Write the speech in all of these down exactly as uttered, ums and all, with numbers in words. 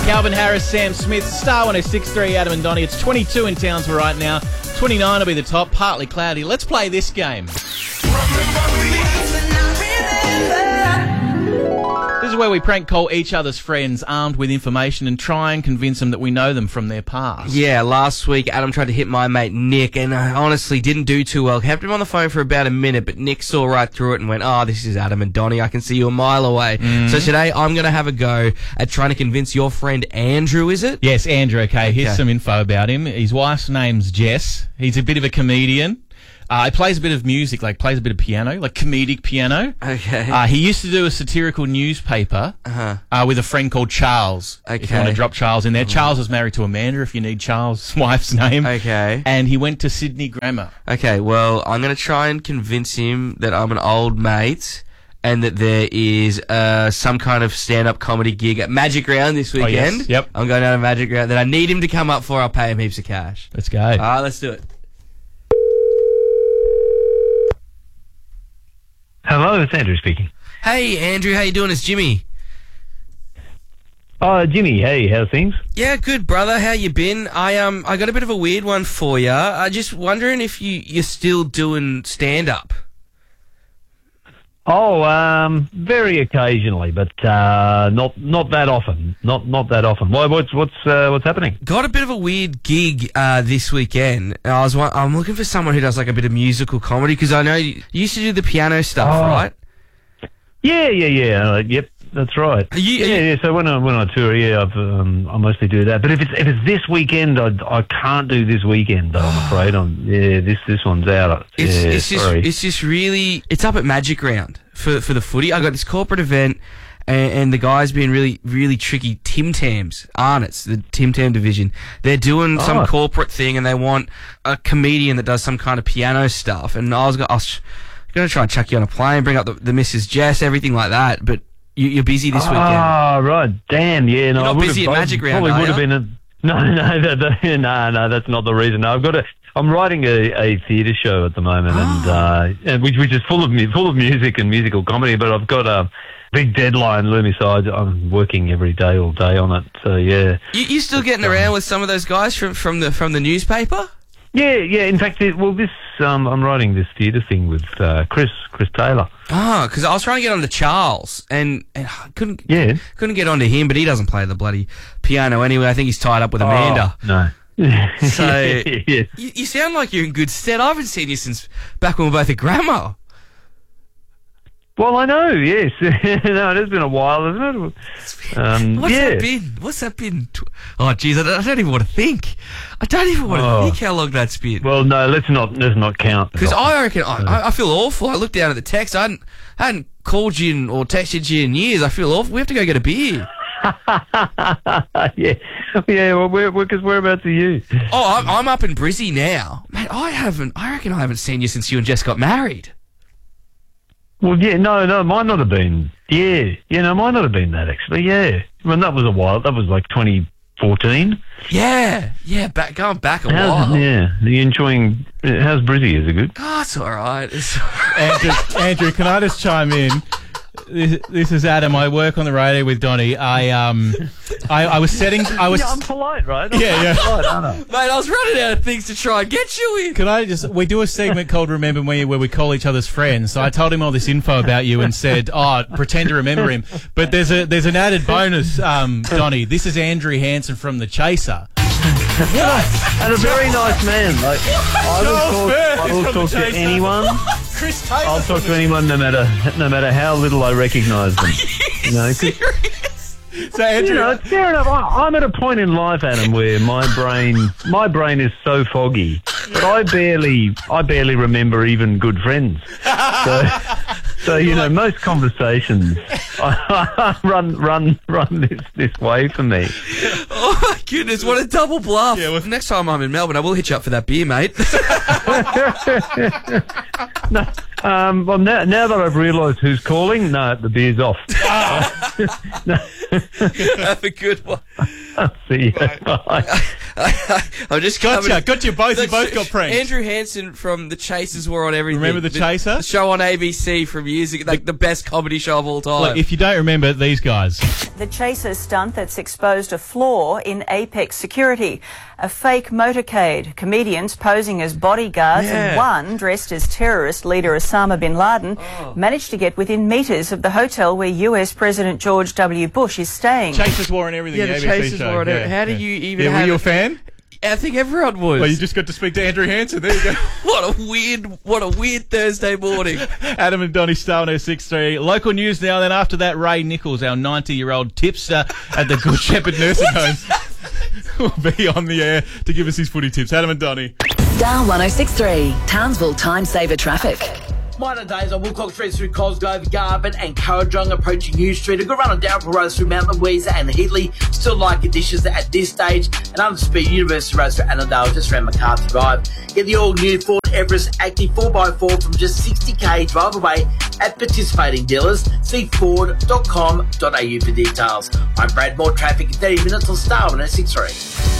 Calvin Harris, Sam Smith, Star one oh six point three, Adam and Donnie. It's twenty-two in Townsville right now. twenty-nine will be the top, partly cloudy. Let's play this game. This is where we prank call each other's friends armed with information and try and convince them that we know them from their past. Yeah, last week Adam tried to hit my mate Nick, and I honestly didn't do too well. Kept him on the phone for about a minute, but Nick saw right through it and went, oh, this is Adam and Donnie. I can see you a mile away. Mm-hmm. So today I'm going to have a go at trying to convince your friend Andrew, is it? Yes, Andrew, okay. okay. Here's some info about him. His wife's name's Jess. He's a bit of a comedian. Uh, he plays a bit of music, like plays a bit of piano, like comedic piano. Okay. Uh, he used to do a satirical newspaper uh-huh. uh, with a friend called Charles. Okay. If you want to drop Charles in there. Mm. Charles was married to Amanda, if you need Charles' wife's name. Okay. And he went to Sydney Grammar. Okay, well, I'm going to try and convince him that I'm an old mate and that there is uh, some kind of stand-up comedy gig at Magic Round this weekend. Oh, yes. Yep. I'm going down to Magic Round that I need him to come up for. I'll pay him heaps of cash. Let's go. All right, let's do it. Hello, it's Andrew speaking. Hey, Andrew, how you doing? It's Jimmy. Oh, Jimmy, hey, how's things? Yeah, good, brother. How you been? I um, I got a bit of a weird one for you. I just wondering if you you're still doing stand-up. Oh, um, very occasionally, but uh, not not that often. Not not that often. Why? What's what's uh, what's happening? Got a bit of a weird gig uh, this weekend. I was I'm looking for someone who does like a bit of musical comedy because I know you used to do the piano stuff, oh. right? Yeah, yeah, yeah. Uh, yep, that's right. Are you, are yeah, you... yeah. So when I when I tour, yeah, I've, um, I mostly do that. But if it's if it's this weekend, I, I can't do this weekend. I'm afraid. I'm yeah. This this one's out. It's yeah, it's just sorry. it's just really it's up at Magic Round for for the footy. I got this corporate event. And, and the guys being really, really tricky. Tim Tams, Arnott's, the Tim Tam division. They're doing oh. some corporate thing, and they want a comedian that does some kind of piano stuff. And I was, I was going to try and chuck you on a plane, bring up the, the Missus Jess, everything like that. But you, you're busy this oh, weekend. Oh, right. Damn, yeah. No, you're not I busy at Magic Round, Probably are would have you? been a... No, no, that, that, no, no, that's not the reason. No, I've got a... I'm writing a, a theatre show at the moment, and uh, and which which is full of full of music and musical comedy. But I've got a big deadline looming, so I, I'm working every day, all day on it. So yeah, you you still getting around with some of those guys from from the from the newspaper? Yeah, yeah. In fact, it, well, this um, I'm writing this theatre thing with uh, Chris Chris Taylor. Oh, because I was trying to get onto Charles, and, and I couldn't yeah couldn't get onto him, but he doesn't play the bloody piano anyway. I think he's tied up with Amanda. Oh, no. So yes. you, you sound like you're in good stead. I haven't seen you since back when we were both at grammar. Well, I know, yes. No, it has been a while, hasn't it? Um, What's yeah. that been? What's that been? Oh, jeez, I, I don't even want to think. I don't even want to oh. think how long that's been. Well, no, let's not let's not count. Because I reckon I, I feel awful. I looked down at the text. I hadn't, I hadn't called you in or texted you in years. I feel awful. We have to go get a beer. yeah, yeah. Well, we're because whereabouts are you? Oh, I'm, I'm up in Brizzy now, mate. I haven't. I reckon I haven't seen you since you and Jess got married. Well, yeah, no, no, might not have been. Yeah, yeah, no, might not have been that actually. Yeah, I mean that was a while. That was like twenty fourteen. Yeah, yeah, back going back a how's, while. Yeah, are you enjoying? How's Brizzy? Is it good? Oh, it's all right. It's all right. Andrew, Andrew, can I just chime in? This, this is Adam. I work on the radio with Donnie. I um, I, I was setting. I was. Yeah, I'm polite, right? I'm yeah, yeah. polite, aren't I? Mate, I was running out of things to try and get you in. Can I just? We do a segment called "Remember Me" where we call each other's friends. So I told him all this info about you and said, "Oh, pretend to remember him." But there's a there's an added bonus, um, Donnie. This is Andrew Hansen from The Chaser. And a very nice man. Like I will talk, I will talk to anyone. Chris Taylor. I'll talk to anyone, no matter no matter how little I recognise them. You know, So Andrew, you know, fair enough. I, I'm at a point in life, Adam, where my brain my brain is so foggy that I barely I barely remember even good friends. So, so you know, most conversations run run run this this way for me. Oh my goodness, what a double bluff! Yeah, well, next time I'm in Melbourne, I will hit you up for that beer, mate. no, um, well, now, now that I've realised who's calling, no, the beer's off. No. Have a good one. See you. Bye. I'm just Gotcha, coming- got you both. The You both Ch- got pranked. Andrew Hansen from The Chasers were on everything. Remember The Chaser? The show on A B C from years ago, like the best comedy show of all time. Look, if you don't remember these guys. The Chaser stunt that's exposed a flaw in Apex security. A fake motorcade, comedians posing as bodyguards, Yeah. and one dressed as terrorist leader Osama bin Laden Oh. managed to get within metres of the hotel where U S President George W. Bush is staying. Chasers War and everything. Yeah, the the A B C Chasers show. War and yeah, everything. How do yeah. you even Yeah, were have you a it? fan? I think everyone was. Well, you just got to speak to Andrew Hansen. There you go. What a weird, what a weird Thursday morning. Adam and Donny, Star one oh six three. Local news now. Then after that, Ray Nichols, our ninety-year-old tipster at the Good Shepherd Nursing Home, will be on the air to give us his footy tips. Adam and Donny. Star one oh six three, Townsville Time Saver Traffic. Minor days on Woolcock Street through Cosgrove, Garvin and Currajong approaching New Street. A good run on Dalrymple Road through Mount Louisa and Heatley. Still light conditions at this stage. And under speed University Road through Annandale just around MacArthur Drive. Get the all-new Ford Everest Active four by four from just sixty k drive away at participating dealers. See ford dot com dot a u for details. I'm Brad Moore. Traffic in thirty minutes on Star one oh six three.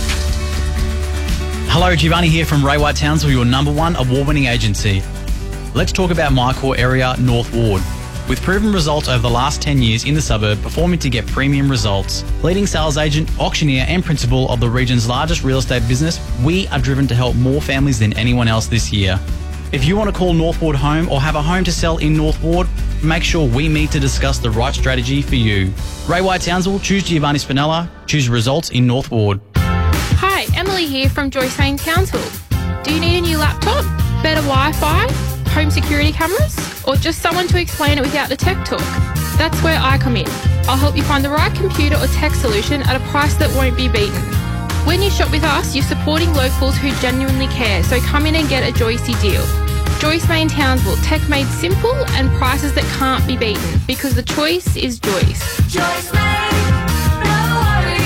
Hello, Giovanni here from Ray White Townsville, your number one award-winning agency. Let's talk about my core area, North Ward. With proven results over the last ten years in the suburb, performing to get premium results. Leading sales agent, auctioneer and principal of the region's largest real estate business, we are driven to help more families than anyone else this year. If you want to call North Ward home or have a home to sell in North Ward, make sure we meet to discuss the right strategy for you. Ray White Townsville, choose Giovanni Spinella, choose results in North Ward. Hi, Emily here from Joyce Main Townsville. Do you need a new laptop, better Wi-Fi, home security cameras, or just someone to explain it without the tech talk? That's where I come in. I'll help you find the right computer or tech solution at a price that won't be beaten. When you shop with us, you're supporting locals who genuinely care, so come in and get a Joycey deal. Joyce Main Townsville, tech made simple and prices that can't be beaten, because the choice is Joyce. Joyce Main, no worries.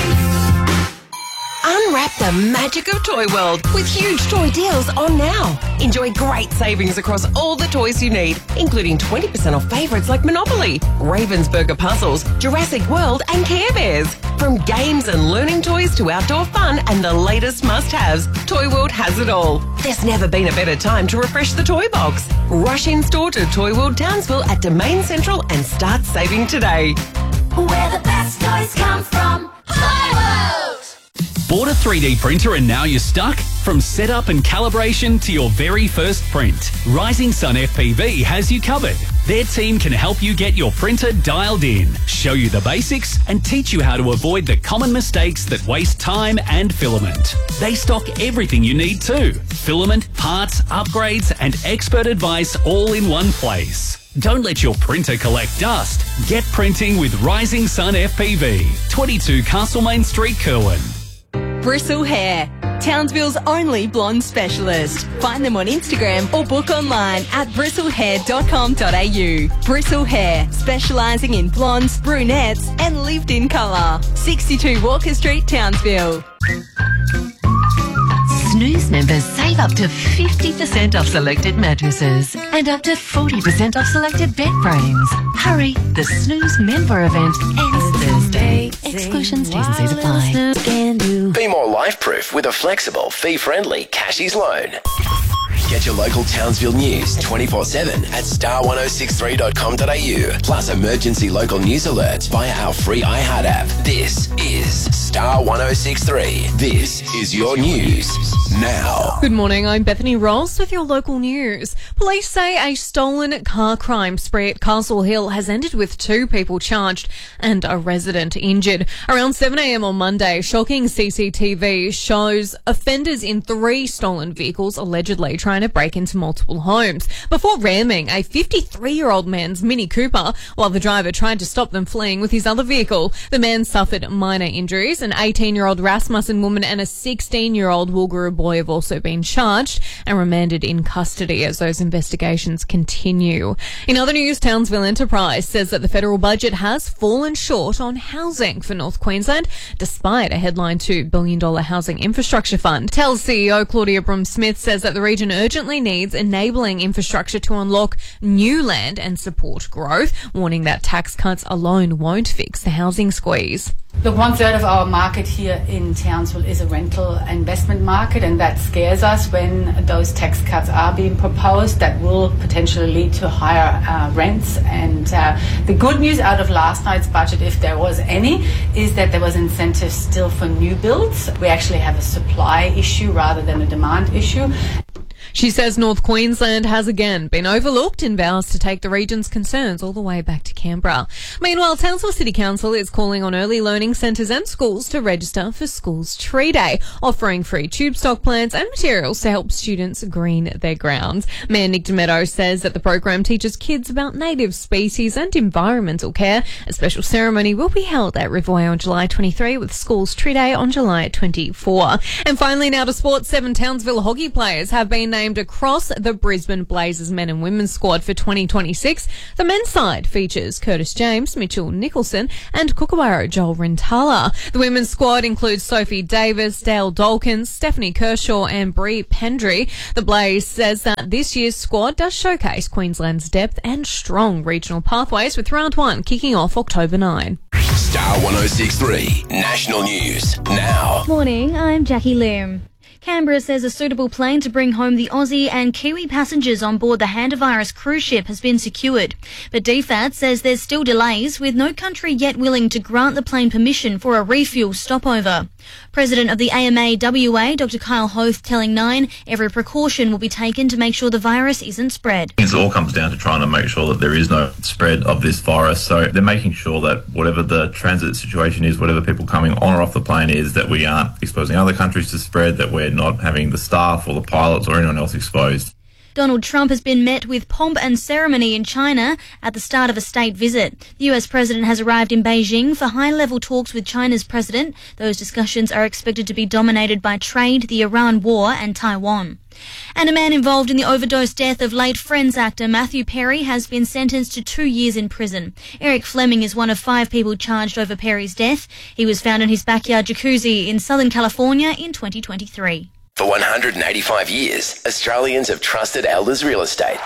Unwrap the magic of Toy World with huge toy deals on now. Enjoy great savings across all the toys you need, including twenty percent off favourites like Monopoly, Ravensburger Puzzles, Jurassic World and Care Bears. From games and learning toys to outdoor fun and the latest must-haves, Toy World has it all. There's never been a better time to refresh the toy box. Rush in store to Toy World Townsville at Domain Central and start saving today. Where the best toys come from. Toy World! Bought a three D printer and now you're stuck? From setup and calibration to your very first print, Rising Sun F P V has you covered. Their team can help you get your printer dialed in, show you the basics, and teach you how to avoid the common mistakes that waste time and filament. They stock everything you need too. Filament, parts, upgrades, and expert advice all in one place. Don't let your printer collect dust. Get printing with Rising Sun F P V. twenty-two Castlemaine Street, Kerwin. Bristle Hair, Townsville's only blonde specialist. Find them on Instagram or book online at bristle hair dot com dot a u. Bristle Hair, specialising in blondes, brunettes and lived-in colour. sixty-two Walker Street, Townsville. Snooze members save up to fifty percent off selected mattresses and up to forty percent off selected bed frames. Hurry, the Snooze member event ends Thursday. Exclusions, T's and C's apply. Be more life-proof with a flexible, fee-friendly Cashies loan. Get your local Townsville news twenty-four seven at star ten sixty-three dot com dot a u. Plus emergency local news alerts via our free iHeart app. This is Star ten sixty-three. This is your news now. Good morning, I'm Bethany Ross with your local news. Police say a stolen car crime spree at Castle Hill has ended with two people charged and a resident injured. Around seven a m on Monday, shocking C C T V shows offenders in three stolen vehicles allegedly trying to break into multiple homes before ramming a fifty-three-year-old man's Mini Cooper while the driver tried to stop them fleeing with his other vehicle. The man suffered minor injuries. An eighteen-year-old Rasmussen woman and a sixteen-year-old Woolguru boy have also been charged and remanded in custody as those investigations continue. In other news, Townsville Enterprise says that the federal budget has fallen short on housing for North Queensland, despite a headline two billion dollars housing infrastructure fund. T E L C E O Claudia Broom-Smith says that the region urgently needs enabling infrastructure to unlock new land and support growth, warning that tax cuts alone won't fix the housing squeeze. Look, one third of our market here in Townsville is a rental investment market, and that scares us when those tax cuts are being proposed. That will potentially lead to higher uh, rents. And uh, the good news out of last night's budget, if there was any, is that there was incentives still for new builds. We actually have a supply issue rather than a demand issue. She says North Queensland has again been overlooked and vows to take the region's concerns all the way back to Canberra. Meanwhile, Townsville City Council is calling on early learning centres and schools to register for Schools Tree Day, offering free tube stock plants and materials to help students green their grounds. Mayor Nick DeMeadow says that the program teaches kids about native species and environmental care. A special ceremony will be held at Riverway on July twenty-third with Schools Tree Day on July twenty-fourth. And finally, now to sport. Seven Townsville hockey players have been named across the Brisbane Blazers men and women's squad for twenty twenty-six. The men's side features Curtis James, Mitchell Nicholson and Kookaburra Joel Rentala. The women's squad includes Sophie Davis, Dale Dawkins, Stephanie Kershaw and Bree Pendry. The Blaze says that this year's squad does showcase Queensland's depth and strong regional pathways, with round one kicking off October ninth. Star one oh six point three National News now. Morning, I'm Jackie Loom. Canberra says a suitable plane to bring home the Aussie and Kiwi passengers on board the Hantavirus cruise ship has been secured. But D F A T says there's still delays, with no country yet willing to grant the plane permission for a refuel stopover. President of the A M A W A, Doctor Kyle Hoth, telling Nine every precaution will be taken to make sure the virus isn't spread. It all comes down to trying to make sure that there is no spread of this virus. So they're making sure that whatever the transit situation is, whatever people coming on or off the plane is, that we aren't exposing other countries to spread, that we're not having the staff or the pilots or anyone else exposed. Donald Trump has been met with pomp and ceremony in China at the start of a state visit. The U S president has arrived in Beijing for high-level talks with China's president. Those discussions are expected to be dominated by trade, the Iran war and Taiwan. And a man involved in the overdose death of late Friends actor Matthew Perry has been sentenced to two years in prison. Eric Fleming is one of five people charged over Perry's death. He was found in his backyard jacuzzi in Southern California in twenty twenty-three. For one hundred eighty-five years, Australians have trusted Elders Real Estate.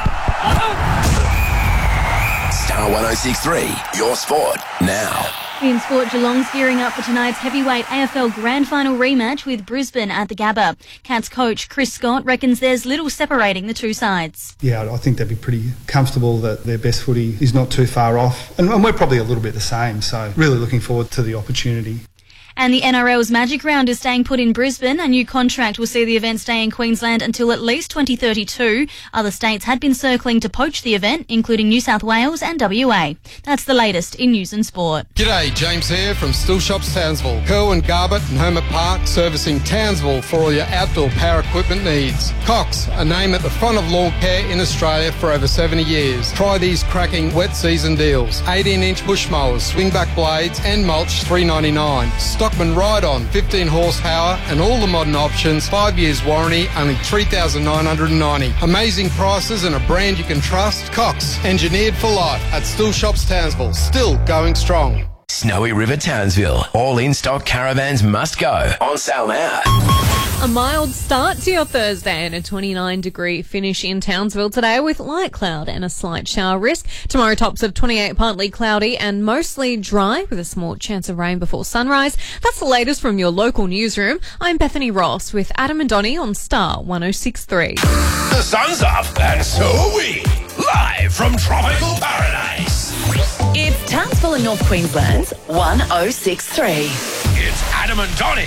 Star one oh six point three, your sport now. In sport, Geelong's gearing up for tonight's heavyweight A F L Grand Final rematch with Brisbane at the Gabba. Cats coach Chris Scott reckons there's little separating the two sides. Yeah, I think they'd be pretty comfortable that their best footy is not too far off. And, and we're probably a little bit the same, so really looking forward to the opportunity. And the N R L's Magic Round is staying put in Brisbane. A new contract will see the event stay in Queensland until at least twenty thirty-two. Other states had been circling to poach the event, including New South Wales and W A. That's the latest in news and sport. G'day, James here from Still Shops Townsville. Curl and Garbutt and Homer Park, servicing Townsville for all your outdoor power equipment needs. Cox, a name at the front of lawn care in Australia for over seventy years. Try these cracking wet season deals. eighteen inch bush mowers, swingback blades and mulch three ninety-nine. Stockman Ride-On, fifteen horsepower and all the modern options, five years warranty, only three thousand nine hundred ninety. Amazing prices and a brand you can trust. Cox, engineered for life at Still Shops Townsville, still going strong. Snowy River Townsville, all in-stock caravans must go. On sale now. A mild start to your Thursday and a twenty-nine degree finish in Townsville today with light cloud and a slight shower risk. Tomorrow tops of twenty-eight, partly cloudy and mostly dry with a small chance of rain before sunrise. That's the latest from your local newsroom. I'm Bethany Ross with Adam and Donnie on Star one oh six point three. The sun's up and so are we. Live from tropical paradise. It's Townsville and North Queensland's one oh six point three. It's Adam and Donnie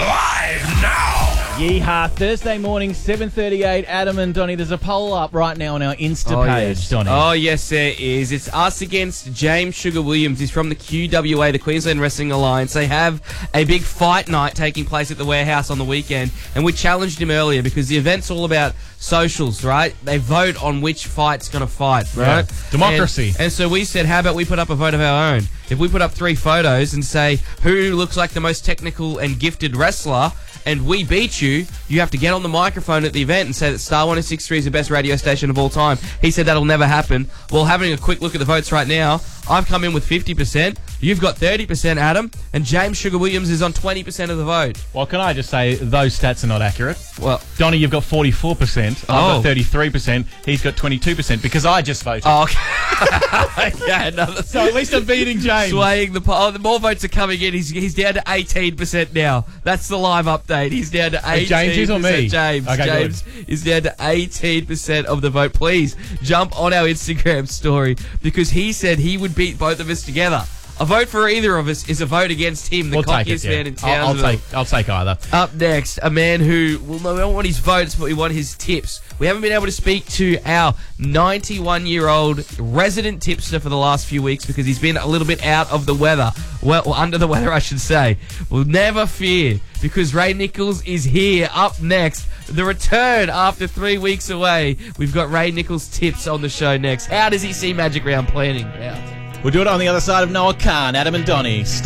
live now. Yeehaw, Thursday morning, seven thirty-eight, Adam and Donnie. There's a poll up right now on our Insta Oh, page, yes. Donnie. Oh, yes, there is. It's us against James Sugar Williams. He's from the Q W A, the Queensland Wrestling Alliance. They have a big fight night taking place at the warehouse on the weekend, and we challenged him earlier because the event's all about socials, right? They vote on which fight's going to fight, right? Yeah. Democracy. And, and so we said, how about we put up a vote of our own? If we put up three photos and say who looks like the most technical and gifted wrestler, and we beat you, you have to get on the microphone at the event and say that Star one oh six point three is the best radio station of all time. He said that'll never happen. Well, having a quick look at the votes right now, I've come in with fifty percent. You've got thirty percent, Adam, and James Sugar Williams is on twenty percent of the vote. Well, can I just say those stats are not accurate? Well, Donnie, you've got forty-four percent. I've Oh. got thirty-three percent. He's got twenty-two percent because I just voted. Oh, okay. yeah, no, so at least I'm beating James. Swaying the poll. The more votes are coming in. He's he's down to eighteen percent now. That's the live update. He's down to eighteen percent. James is or me? James. Okay, James is down to eighteen percent of the vote. Please jump on our Instagram story because he said he would beat both of us together. A vote for either of us is a vote against him, the We'll take cockiest it, yeah. man in I'll, I'll Townsville. take. I'll take either. Up next, a man who, well, no, we don't want his votes, but we want his tips. We haven't been able to speak to our ninety-one-year-old resident tipster for the last few weeks because he's been a little bit out of the weather. Well, or under the weather, I should say. Well, never fear, because Ray Nichols is here. Up next, the return after three weeks away. We've got Ray Nichols' tips on the show next. How does he see Magic Round planning out? We'll do it on the other side of Noah Khan, Adam and Donnie.